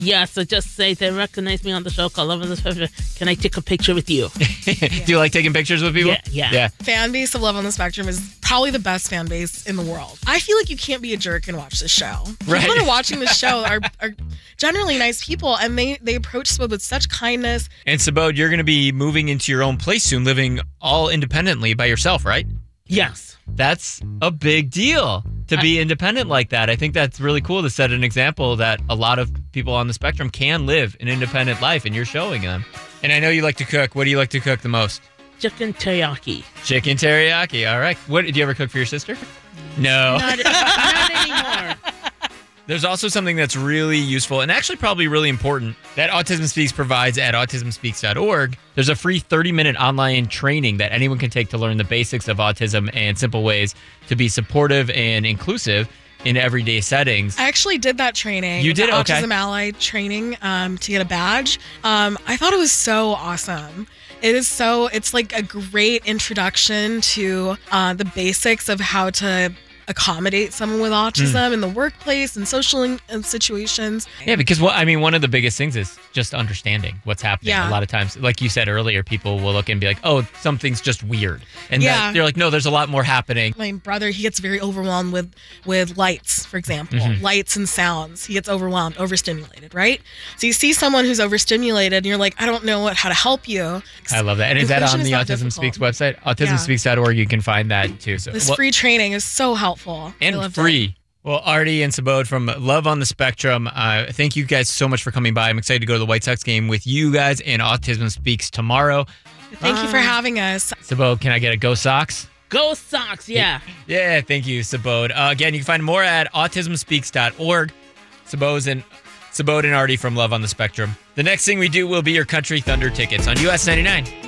Yeah, so just say they recognize me on the show called Love on the Spectrum. Can I take a picture with you? Do you like taking pictures with people? Yeah. Fan base of Love on the Spectrum is probably the best fan base in the world. I feel like you can't be a jerk and watch this show. Right. People that are watching this show are generally nice people, and they approach Subodh with such kindness. And Subodh, you're going to be moving into your own place soon, living all independently by yourself, right? Yes. That's a big deal to be independent like that. I think that's really cool to set an example that a lot of people on the spectrum can live an independent life, and you're showing them. And I know you like to cook. What do you like to cook the most? Chicken teriyaki. Chicken teriyaki. All right. What did you ever cook for your sister? No. Not anymore. There's also something that's really useful and actually probably really important that Autism Speaks provides at autismspeaks.org. There's a free 30-minute online training that anyone can take to learn the basics of autism and simple ways to be supportive and inclusive in everyday settings. I actually did that training. You did? The Okay. Autism Ally training to get a badge. I thought it was so awesome. It's like a great introduction to the basics of how to accommodate someone with autism in the workplace and social situations. Yeah, because one of the biggest things is just understanding what's happening. Yeah. A lot of times, like you said earlier, people will look and be like, oh, something's just weird. And they're like, no, there's a lot more happening. My brother, he gets very overwhelmed with lights, for example, lights and sounds. He gets overwhelmed, overstimulated, right? So you see someone who's overstimulated and you're like, I don't know how to help you. I love that. And is that on Inclusion the not Autism Speaks difficult. website? Autismspeaks.org, you can find that too. So This free training is so helpful. I and loved free. it. Well, Artie and Subodh from Love on the Spectrum, thank you guys so much for coming by. I'm excited to go to the White Sox game with you guys and Autism Speaks tomorrow. Thank you for having us. Subodh, can I get a Go Sox? Go Sox, yeah. Yeah, thank you, Subodh. Again, you can find more at autismspeaks.org. Subodh and Artie from Love on the Spectrum. The next thing we do will be your Country Thunder tickets on US 99.